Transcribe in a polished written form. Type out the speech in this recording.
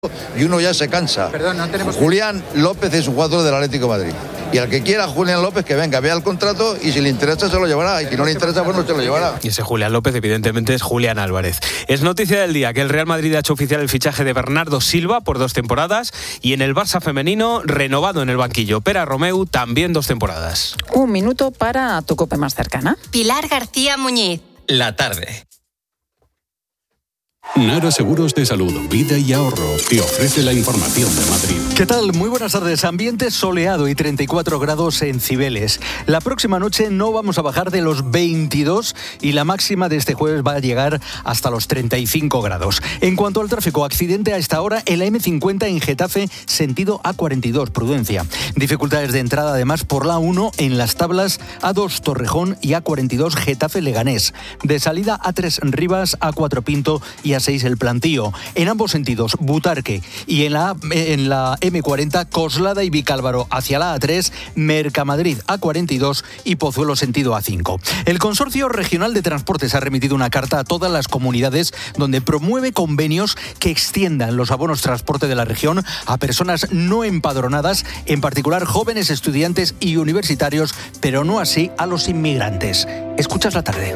y uno ya se cansa. Julián López es un jugador del Atlético de Madrid. Y al que quiera Julián López, que venga, vea el contrato y si le interesa se lo llevará. Y si no le interesa, pues no se lo llevará. Y ese Julián López, evidentemente, es Julián Álvarez. Es noticia del día que el Real Madrid ha hecho oficial el fichaje de Bernardo Silva por 2 temporadas y en el Barça femenino, renovado en el banquillo Pere Romeu, también 2 temporadas. Un minuto para tu COPE más cercana. Pilar García Muñiz. La tarde. Nara Seguros de Salud, Vida y Ahorro te ofrece la información de Madrid. ¿Qué tal? Muy buenas tardes. Ambiente soleado y 34 grados en Cibeles. La próxima noche no vamos a bajar de los 22 y la máxima de este jueves va a llegar hasta los 35 grados. En cuanto al tráfico, accidente a esta hora en la M50 en Getafe, sentido A42, Prudencia. Dificultades de entrada además por la A1 en Las Tablas, A2 Torrejón y A42 Getafe Leganés. De salida A3 Rivas, A4 Pinto y A6 El Plantío. En ambos sentidos, Butarque y en la M40 Coslada y Vicálvaro hacia la A3, Mercamadrid A42 y Pozuelo sentido A5. El Consorcio Regional de Transportes ha remitido una carta a todas las comunidades donde promueve convenios que extiendan los abonos transporte de la región a personas no empadronadas, en particular jóvenes, estudiantes y universitarios, pero no así a los inmigrantes. Escuchas la tarde.